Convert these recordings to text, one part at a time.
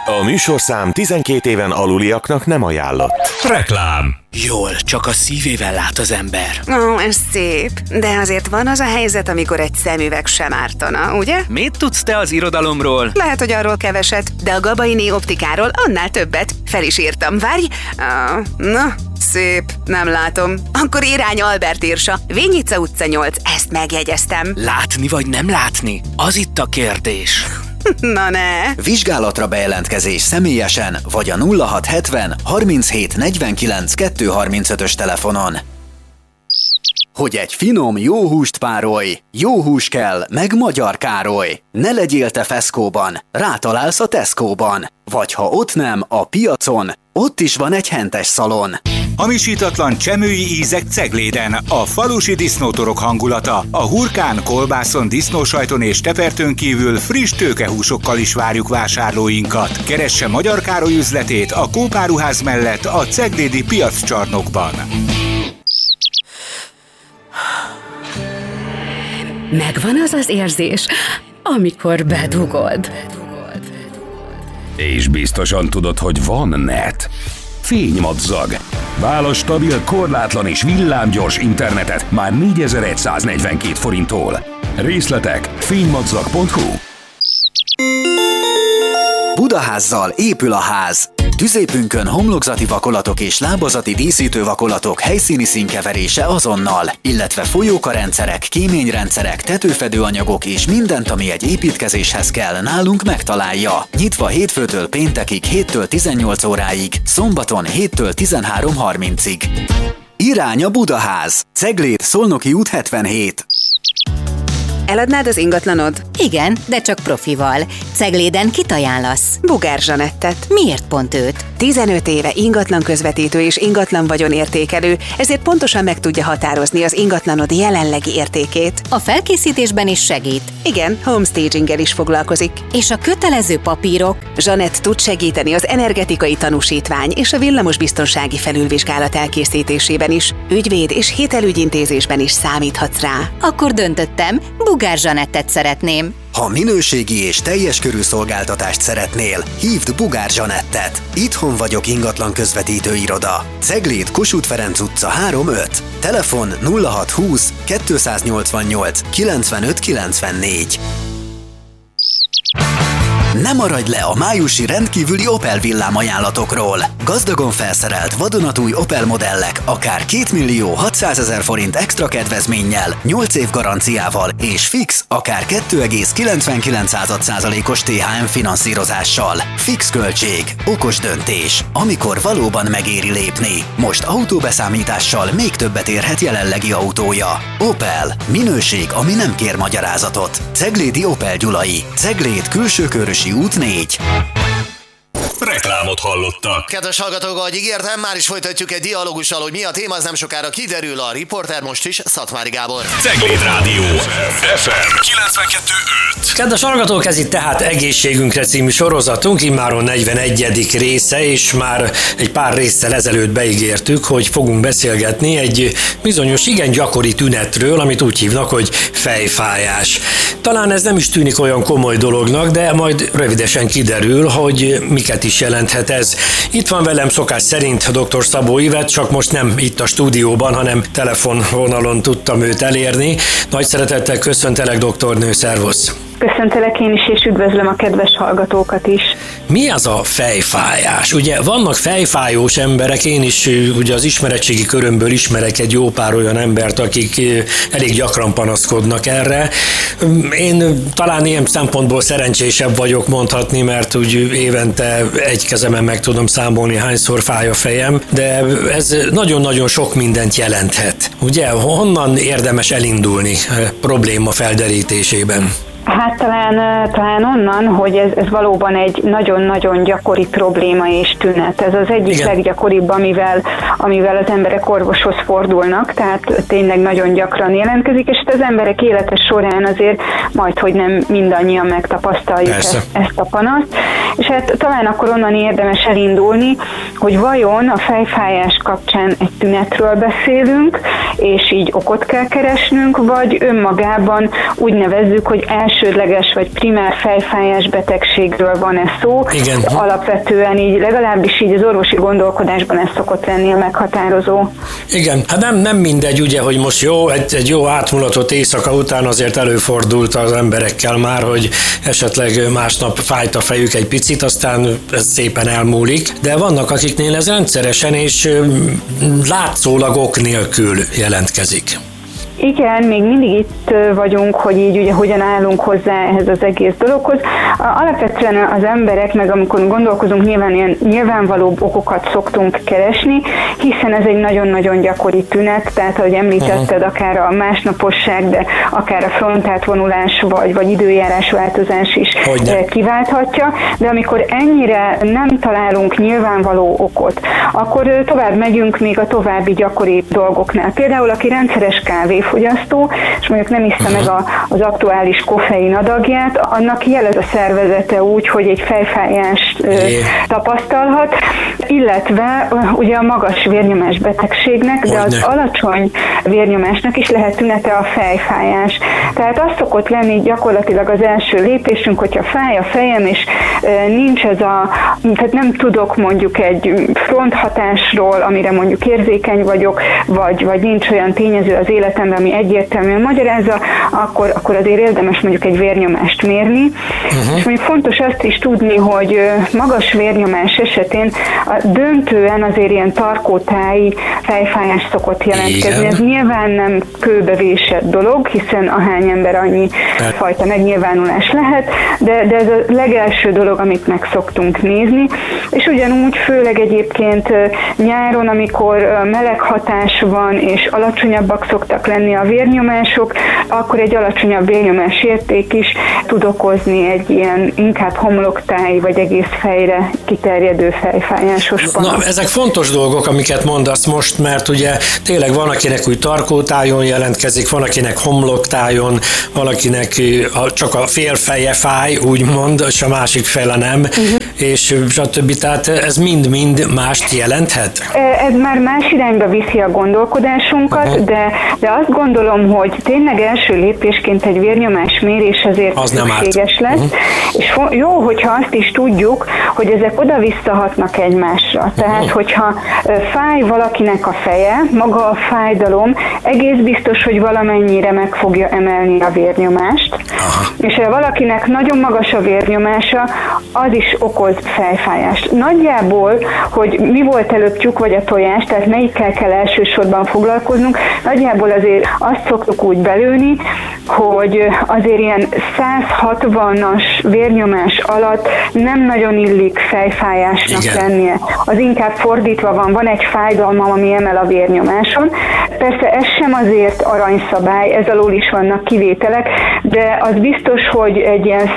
A műsorszám 12 éven aluliaknak nem ajánlott. Reklám. Jól, csak a szívével lát az ember. Ó, ez szép. De azért van az a helyzet, amikor egy szemüveg sem ártana, ugye? Mit tudsz te az irodalomról? Lehet, hogy arról keveset, de a Gabaini optikáról annál többet. Fel is írtam. Várj! Na, szép. Nem látom. Akkor irány Albert Irsa. Vényica utca 8. Ezt megjegyeztem. Látni vagy nem látni? Az itt a kérdés. Na ne! Vizsgálatra bejelentkezés személyesen vagy a 0670 37 49 235-ös telefonon. Hogy egy finom, jó húst párolj, jó hús kell, meg Magyar Károly. Ne legyél te Feszkóban, rátalálsz a Tesco-ban. Vagy ha ott nem, a piacon, ott is van egy hentes szalon. Hamisítatlan csemői ízek Cegléden, a falusi disznótorok hangulata. A hurkán, kolbászon, disznósajton és tepertőn kívül friss tőkehúsokkal is várjuk vásárlóinkat. Keresse Magyar Károly üzletét a Kópáruház mellett a ceglédi piaccsarnokban. Megvan az az érzés, amikor bedugod. És biztosan tudod, hogy van net. Fénymadzag. Válasz stabil, korlátlan és villámgyors internetet már 4142 forinttól. Részletek fénymadzag.hu. Budaházzal épül a ház. Tüzépünkön homlokzati vakolatok és lábazati díszítő vakolatok helyszíni színkeverése azonnal, illetve folyókarendszerek, kéményrendszerek, tetőfedőanyagok és mindent, ami egy építkezéshez kell, nálunk megtalálja. Nyitva hétfőtől péntekig 7-től 18 óráig, szombaton 7-től 13:30-ig. Irány a Budaház. Cegléd, Szolnoki út 77. Eladnád az ingatlanod? Igen, de csak profival. Cegléden kit ajánlasz? Bugár Zsanettet. Miért pont őt? 15 éve ingatlan közvetítő és ingatlan vagyonértékelő, ezért pontosan meg tudja határozni az ingatlanod jelenlegi értékét. A felkészítésben is segít. Igen, homestaginggel is foglalkozik. És a kötelező papírok? Zsanett tud segíteni az energetikai tanúsítvány és a villamosbiztonsági felülvizsgálat elkészítésében is. Ügyvéd és hitelügyintézésben is számíthatsz rá. Akkor döntöttem, Bugár Zsanettet szeretném. Ha minőségi és teljes körű szolgáltatást szeretnél, hívd Bugár Zsanettet. Itthon vagyok ingatlan közvetítő iroda. Cegléd, Kossuth Ferenc utca 3-5. Telefon 0620 288 95 94. Ne maradj le a májusi rendkívüli Opel villám ajánlatokról. Gazdagon felszerelt vadonatúj Opel modellek akár 2 600 000 forint extra kedvezménnyel, 8 év garanciával és fix akár 2,99%-os THM finanszírozással. Fix költség, okos döntés, amikor valóban megéri lépni. Most autóbeszámítással még többet érhet jelenlegi autója. Opel. Minőség, ami nem kér magyarázatot. Ceglédi Opel Gyulai. Cegléd, Külsőkörösi út 4. Reklámot hallottak. Kedves hallgatók, ahogy ígértem, már is folytatjuk egy dialógussal, hogy mi a téma, az nem sokára kiderül. A riporter most is Szatmári Gábor. Cegléd Rádió FM 92.5. Kedves hallgatók, ez itt tehát Egészségünkre című sorozatunk, immáron 41. része, és már egy pár résszel ezelőtt beígértük, hogy fogunk beszélgetni egy bizonyos igen gyakori tünetről, amit úgy hívnak, hogy fejfájás. Talán ez nem is tűnik olyan komoly dolognak, de majd rövidesen kiderül, hogy miket is jelenthet ez. Itt van velem szokás szerint dr. Szabó Ivett, csak most nem itt a stúdióban, hanem telefonvonalon tudtam őt elérni. Nagy szeretettel köszöntelek, doktornő, szervusz! Köszöntelek én is, és üdvözlöm a kedves hallgatókat is. Mi az a fejfájás? Ugye vannak fejfájós emberek, én is ugye az ismeretségi körömből ismerek egy jó pár olyan embert, akik elég gyakran panaszkodnak erre. Én talán ilyen szempontból szerencsésebb vagyok mondhatni, mert úgy évente egy kezemen meg tudom számolni, hányszor fáj a fejem, de ez nagyon-nagyon sok mindent jelenthet. Ugye, honnan érdemes elindulni probléma felderítésében? Hát talán onnan, hogy ez valóban egy nagyon-nagyon gyakori probléma és tünet. Ez az egyik leggyakoribb, amivel az emberek orvoshoz fordulnak, tehát tényleg nagyon gyakran jelentkezik, és az emberek élete során azért majdhogy nem mindannyian megtapasztaljuk ezt a panaszt. És hát talán akkor onnan érdemes elindulni, hogy vajon a fejfájás kapcsán egy tünetről beszélünk, és így okot kell keresnünk, vagy önmagában úgy nevezzük, hogy elsődleges vagy primár fejfájás betegségről van ez szó. Igen. Alapvetően így, legalábbis így az orvosi gondolkodásban ez szokott lenni a meghatározó. Igen, hát nem mindegy, ugye, hogy most egy jó átmulatott éjszaka után azért előfordult az emberekkel már, hogy esetleg másnap fájt a fejük egy picit, aztán ez szépen elmúlik, de vannak, akiknél ez rendszeresen és látszólag ok nélkül jelentkezik. Igen, még mindig itt vagyunk, hogy így ugye hogyan állunk hozzá ehhez az egész dologhoz. Alapvetően az emberek, meg amikor gondolkozunk, nyilván ilyen nyilvánvalóbb okokat szoktunk keresni, hiszen ez egy nagyon-nagyon gyakori tünet, tehát ahogy említetted, akár a másnaposság, de akár a frontátvonulás vagy időjárás változás is kiválthatja, de amikor ennyire nem találunk nyilvánvaló okot, akkor tovább megyünk még a további gyakori dolgoknál. Például aki rendszeres kávéfogyasztó, és mondjuk nem iszta meg az aktuális koffein adagját, annak jelez a szervezete úgy, hogy egy fejfájást tapasztalhat, illetve ugye a magas vérnyomás betegségnek, de az alacsony vérnyomásnak is lehet tünete a fejfájás. Tehát az szokott lenni gyakorlatilag az első lépésünk, hogyha fáj a fejem, és nincs tehát nem tudok mondjuk egy fronthatásról, amire mondjuk érzékeny vagyok, vagy nincs olyan tényező az életemben, ami egyértelműen magyarázza, akkor azért érdemes mondjuk egy vérnyomást mérni. És mondjuk fontos azt is tudni, hogy magas vérnyomás esetén döntően azért ilyen tarkótáji fejfájás szokott jelentkezni. Ez nyilván nem kőbevésett dolog, hiszen ahány ember annyi fajta megnyilvánulás lehet, de ez a legelső dolog, amit meg szoktunk nézni. És ugyanúgy főleg egyébként nyáron, amikor meleg hatás van, és alacsonyabbak szoktak lenni a vérnyomások, akkor egy alacsonyabb vérnyomás érték is tud okozni egy ilyen inkább homloktáj, vagy egész fejre kiterjedő fejfájásos panaszt. Na, ezek fontos dolgok, amiket mondasz most, mert ugye tényleg van, akinek úgy tarkótájon jelentkezik, van, akinek homloktájon, valakinek csak a fél feje fáj, úgymond, és a másik fele nem, és stb. Tehát ez mind-mind mást jelenthet? Ez már más irányba viszi a gondolkodásunkat, de azt gondolom, hogy tényleg első lépésként egy vérnyomás mérés azért szükséges lesz, és jó, hogyha azt is tudjuk, hogy ezek oda-visszahatnak egymásra. Tehát, hogyha fáj valakinek a feje, maga a fájdalom, egész biztos, hogy valamennyire meg fogja emelni a vérnyomást, és ha valakinek nagyon magas a vérnyomása, az is okoz fejfájást. Nagyjából, hogy mi volt előbb tyúk vagy a tojás, tehát melyikkel kell elsősorban foglalkoznunk, nagyjából azért azt szoktuk úgy belőni, hogy azért ilyen 160-as vérnyomás alatt nem nagyon illik fejfájásnak lennie. Az inkább fordítva van egy fájdalmam, ami emel a vérnyomáson. Persze ez sem azért aranyszabály, ez alól is vannak kivételek, de az biztos, hogy egy ilyen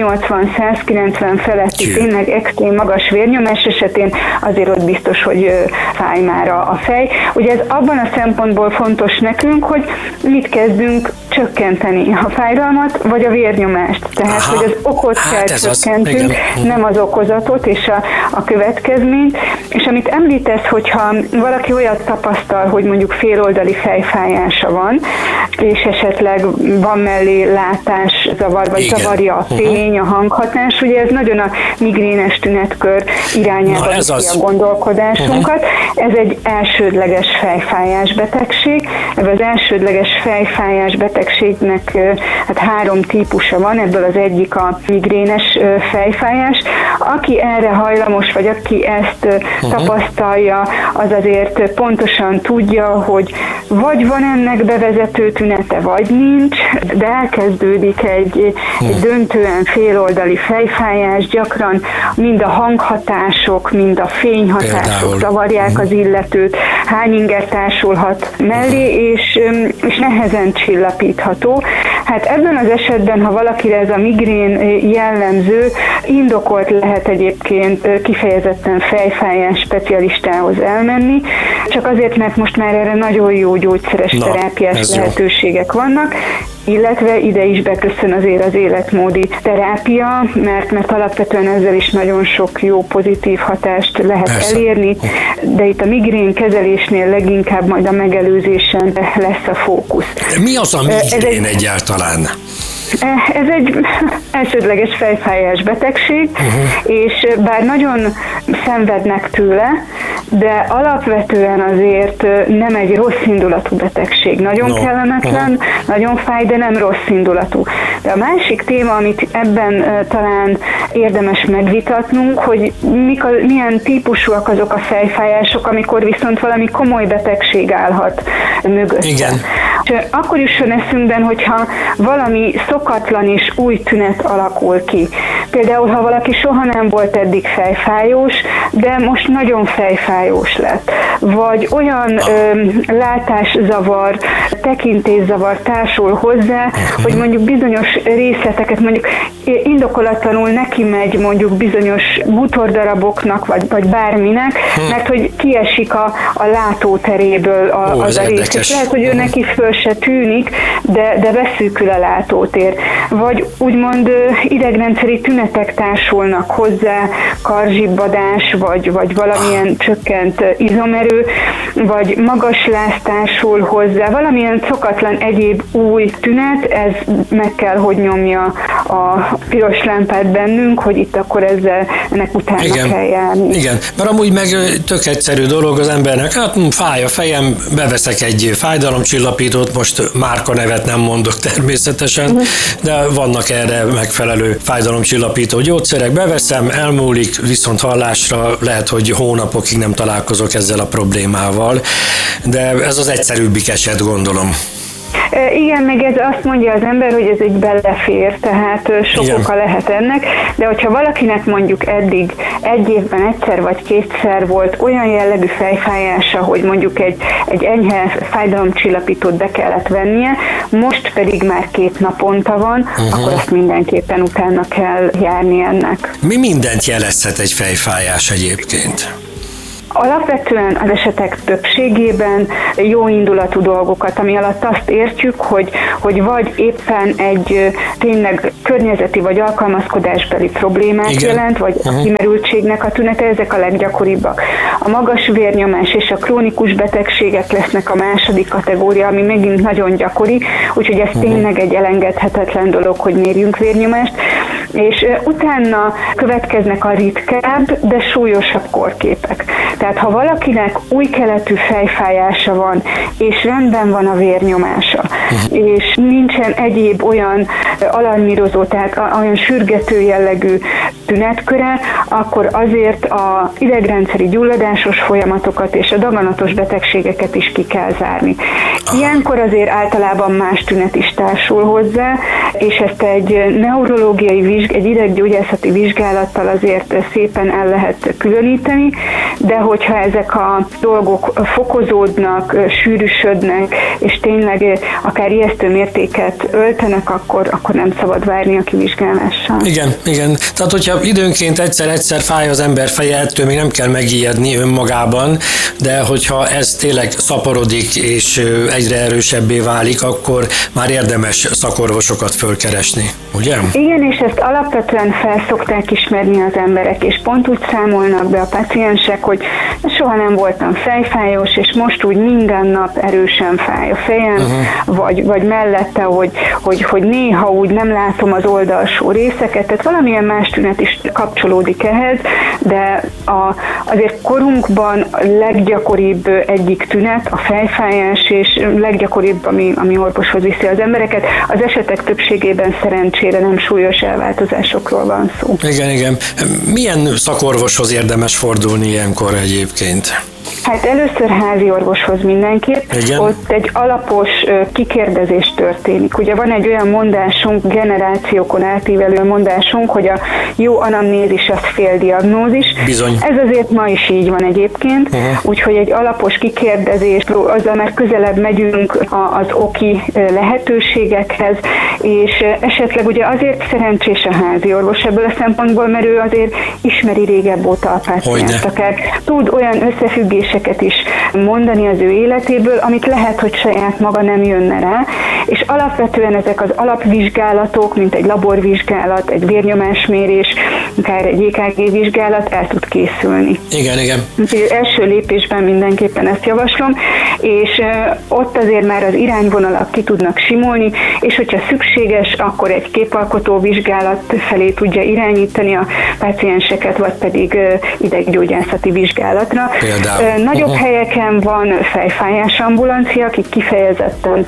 180-190 feletti tényleg extrém magas vérnyomás esetén azért ott biztos, hogy fáj már a fej. Ugye ez abban a szempontból fontos nekünk, hogy mit kezdünk csökkenteni, a fájdalmat vagy a vérnyomást. Tehát, hogy az okot kell csökkentünk, nem az okozatot és a következményt. És amit említesz, hogyha valaki olyat tapasztal, hogy mondjuk féloldali fejfájása van, és esetleg van mellé látászavar, vagy zavarja a fény, a hanghatás, ugye ez nagyon a migrénes tünetkör irányába viszi a gondolkodásunkat. Ez egy elsődleges fejfájás betegség. Ebből az elsődleges fejfájás betegségnek hát 3 típusa van, ebből az egyik a migrénes fejfájás. Aki erre hajlamos, vagy aki ezt tapasztalja, az azért pontosan tudja, hogy vagy van ennek bevezető tünete, vagy nincs, de elkezdődik egy döntően féloldali fejfájás, gyakran mind a hanghatások, mind a fényhatások zavarják az illetőt, hány inger társulhat mellé, és nehezen csillapítható. Hát ebben az esetben, ha valakire ez a migrén jellemző, indokolt lehet egyébként kifejezetten fejfájás specialistához elmenni, csak csak azért, mert most már erre nagyon jó gyógyszeres terápiás lehetőségek vannak, illetve ide is beköszön azért az életmódi terápia, mert alapvetően ezzel is nagyon sok jó pozitív hatást lehet elérni, de itt a migrén kezelésnél leginkább majd a megelőzésen lesz a fókusz. Mi az a migrén egyáltalán? Ez egy elsődleges fejfájás betegség, és bár nagyon szenvednek tőle, de alapvetően azért nem egy rossz indulatú betegség. Nagyon kellemetlen, nagyon fáj, de nem rossz indulatú. De a másik téma, amit ebben talán érdemes megvitatnunk, hogy milyen típusúak azok a fejfájások, amikor viszont valami komoly betegség állhat mögötte. Igen. És akkor jusson eszünkben, hogyha valami szokatlan és új tünet alakul ki. Például, ha valaki soha nem volt eddig fejfájós, de most nagyon fejfájós lett. Vagy olyan látászavar, tekintészavar társul hozzá, hogy mondjuk bizonyos részleteket, mondjuk indokolatlanul neki megy mondjuk bizonyos bútordaraboknak, vagy bárminek, mert hogy kiesik a látóteréből az a rész. És lehet, hogy ő neki föl se tűnik, de beszűkül a látótér. Vagy úgymond idegrendszeri tünetek társulnak hozzá, karzsibbadás, vagy valamilyen csökkent izomerő, vagy magasláz társul hozzá, valamilyen szokatlan egyéb új tünet, ez meg kell, hogy nyomja a piros lámpát bennünk, hogy itt akkor ennek utána kell járni. Igen, mert amúgy meg tök egyszerű dolog az embernek, hát fáj a fejem, beveszek egy fájdalomcsillapítót, most márkanevet nem mondok természetesen, de vannak erre megfelelő fájdalomcsillapító gyógyszerek, beveszem, elmúlik, viszont hallásra lehet, hogy hónapokig nem találkozok ezzel a problémával, de ez az egyszerűbbik eset, gondolom. Igen, meg ez azt mondja az ember, hogy ez egy belefér, tehát sok oka lehet ennek, de hogyha valakinek mondjuk eddig egy évben egyszer vagy kétszer volt olyan jellegű fejfájása, hogy mondjuk egy enyhe fájdalomcsillapítót be kellett vennie, most pedig már 2 naponta van, akkor azt mindenképpen utána kell járni ennek. Mi mindent jelezhet egy fejfájás egyébként? Alapvetően az esetek többségében jó indulatú dolgokat, ami alatt azt értjük, hogy vagy éppen egy tényleg környezeti vagy alkalmazkodásbeli problémát jelent, vagy a kimerültségnek a tünete, ezek a leggyakoribbak. A magas vérnyomás és a krónikus betegségek lesznek a második kategória, ami megint nagyon gyakori, úgyhogy ez tényleg egy elengedhetetlen dolog, hogy mérjünk vérnyomást, és utána következnek a ritkább, de súlyosabb kórképek. Tehát ha valakinek új keletű fejfájása van, és rendben van a vérnyomása, és nincsen egyéb olyan alarmírozó, tehát olyan sürgető jellegű tünetköre, akkor azért az idegrendszeri gyulladásos folyamatokat és a daganatos betegségeket is ki kell zárni. Ilyenkor azért általában más tünet is társul hozzá, és ezt egy neurológiai egy ideggyógyászati vizsgálattal azért szépen el lehet különíteni, de hogyha ezek a dolgok fokozódnak, sűrűsödnek, és tényleg akár ijesztő mértéket öltenek, akkor nem szabad várni a kivizsgálással. Igen. Tehát, hogyha időnként egyszer fáj az ember feje, ettől még nem kell megijedni önmagában, de hogyha ez tényleg szaporodik és egyre erősebbé válik, akkor már érdemes szakorvosokat fölkeresni, ugye? Igen, és ezt alapvetően felszokták ismerni az emberek, és pont úgy számolnak be a paciensek, hogy soha nem voltam fejfájós, és most úgy minden nap erősen fáj a fejem, vagy mellette, hogy néha úgy nem látom az oldalsó részeket, tehát valamilyen más tünet is kapcsolódik ehhez, de azért korunkban leggyakoribb egyik tünet a fejfájás, és leggyakoribb, ami orvoshoz viszi az embereket. Az esetek többségében szerencsére nem súlyos elváltozásokról van szó. Igen. Milyen szakorvoshoz érdemes fordulni ilyenkor egyébként? Hát először házi orvoshoz mindenképp. Igen. Ott egy alapos kikérdezés történik. Ugye van egy olyan mondásunk, generációkon átívelő mondásunk, hogy a jó anamnézis az féldiagnózis. Bizony. Ez azért ma is így van egyébként, úgyhogy egy alapos kikérdezés, azzal már közelebb megyünk az oki lehetőségekhez, és esetleg ugye azért szerencsés a házi orvos ebből a szempontból, mert ő azért ismeri régebb óta a pácienst, akár tud olyan összefüggéseket is mondani az ő életéből, amit lehet, hogy saját maga nem jönne rá, és alapvetően ezek az alapvizsgálatok, mint egy laborvizsgálat, egy vérnyomásmérés, akár egy EKG vizsgálat el tud készülni. Igen. Úgyhogy első lépésben mindenképpen ezt javaslom, és ott azért már az irányvonalak ki tudnak simulni, és hogyha szükséges, akkor egy képalkotó vizsgálat felé tudja irányítani a pácienseket, vagy pedig ideggyógyászati vizsgálatra. Például. Nagyobb helyeken van fejfájás ambulancia, akik kifejezetten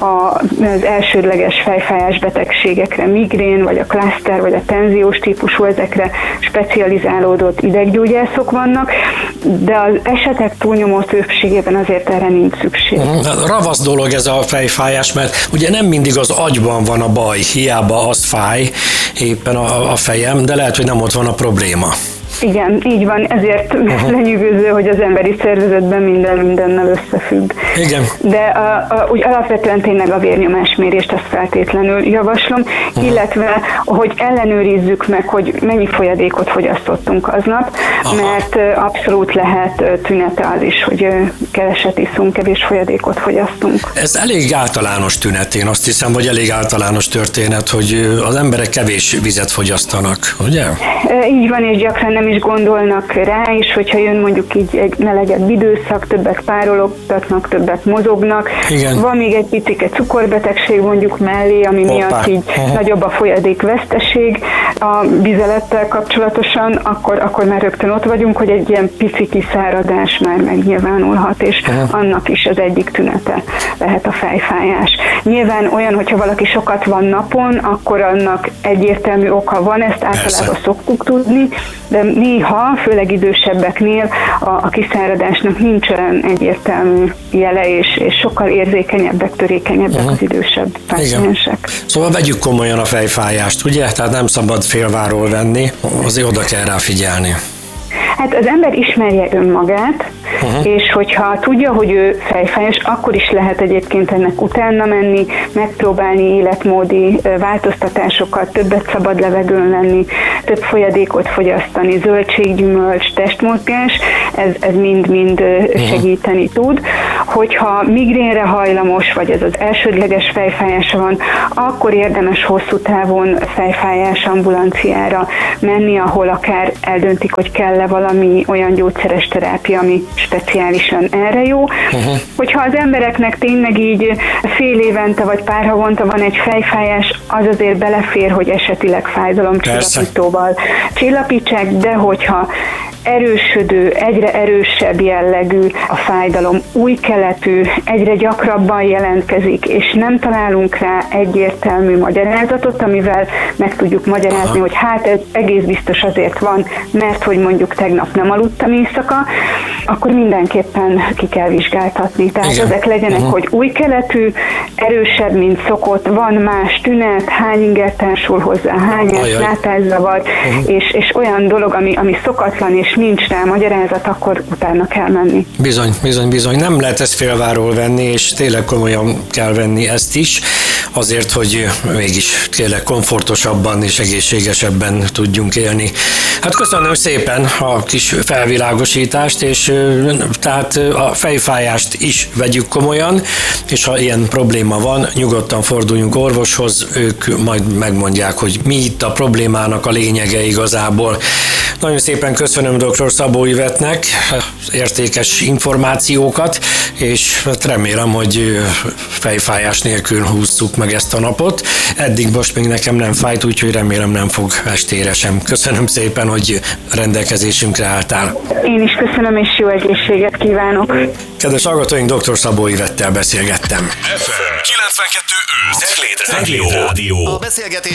az elsődleges fejfájás betegségekre, migrén, vagy a klaszter, vagy a tenziós típusú, ezekre specializálódott ideggyógyászok vannak, de az esetek túlnyomó többségében azért erre nincs szükség. Ravasz dolog ez a fejfájás, mert ugye nem mindig az agyban van a baj, hiába az fáj éppen a fejem, de lehet, hogy nem ott van a probléma. Igen, így van, ezért lenyűgöző, hogy az emberi szervezetben mindennel összefügg. Igen. De úgy alapvetően tényleg a vérnyomásmérést azt feltétlenül javaslom, illetve, hogy ellenőrizzük meg, hogy mennyi folyadékot fogyasztottunk aznap, mert abszolút lehet tünete az is, hogy keveset iszunk, kevés folyadékot fogyasztunk. Ez elég általános tünet, én azt hiszem, hogy elég általános történet, hogy az emberek kevés vizet fogyasztanak, ugye? Így van, és gyakran nem is gondolnak rá, és hogyha jön mondjuk így egy melegebb időszak, többet párologtatnak, többet mozognak. Igen. Van még egy picike cukorbetegség mondjuk mellé, ami miatt így nagyobb a folyadékveszteség a vizelettel kapcsolatosan, akkor már rögtön ott vagyunk, hogy egy ilyen pici kiszáradás már megnyilvánulhat, és annak is az egyik tünete lehet a fejfájás. Nyilván olyan, hogyha valaki sokat van napon, akkor annak egyértelmű oka van, ezt általában szoktuk tudni, de néha, főleg idősebbeknél a kiszáradásnak nincs olyan egyértelmű jele, és sokkal érzékenyebbek, törékenyebbek az idősebb páciensek. Szóval vegyük komolyan a fejfájást, ugye? Tehát nem szabad félváról venni, azért oda kell rá figyelni. Hát az ember ismerje önmagát, és hogyha tudja, hogy ő fejfájás, akkor is lehet egyébként ennek utána menni, megpróbálni életmódi változtatásokat, többet szabad levegőn lenni, több folyadékot fogyasztani, zöldséggyümölcs, testmozgás, ez mind-mind segíteni tud. Hogyha migrénre hajlamos, vagy ez az elsődleges fejfájása van, akkor érdemes hosszú távon fejfájás ambulanciára menni, ahol akár eldöntik, hogy kell-e valami olyan gyógyszeres terápia, ami speciálisan erre jó. Hogyha az embereknek tényleg így fél évente vagy pár havonta van egy fejfájás, az azért belefér, hogy esetileg fájdalomcsillapítóval csillapítsák, de hogyha erősödő, egyre erősebb jellegű a fájdalom, új keletű, egyre gyakrabban jelentkezik, és nem találunk rá egyértelmű magyarázatot, amivel meg tudjuk magyarázni, hogy hát ez egész biztos azért van, mert hogy mondjuk tegnap nem aludtam éjszaka, akkor mindenképpen ki kell vizsgáltatni. Tehát ezek legyenek, hogy új keletű, erősebb, mint szokott, van más tünet, hány inger társul hozzá, hány látászavar, és olyan dolog, ami szokatlan, és nincs rá magyarázat, akkor utána kell menni. Bizony. Nem lehet ezt félváról venni, és tényleg komolyan kell venni ezt is, azért, hogy mégis tényleg komfortosabban és egészségesebben tudjunk élni. Hát köszönöm szépen a kis felvilágosítást, és tehát a fejfájást is vegyük komolyan, és ha ilyen probléma van, nyugodtan forduljunk orvoshoz, ők majd megmondják, hogy mi itt a problémának a lényege igazából. Nagyon szépen köszönöm dr. Szabó Ivettnek értékes információkat, és remélem, hogy fejfájás nélkül húzzuk meg ezt a napot. Eddig most még nekem nem fájt, úgyhogy remélem nem fog estére sem. Köszönöm szépen, hogy rendelkezésünkre álltál. Én is köszönöm, és jó egészséget kívánok. Kedves hallgatóink, dr. Szabó Ivettel beszélgettem. FM 92.5 Cegléd Rádió. A beszélgetés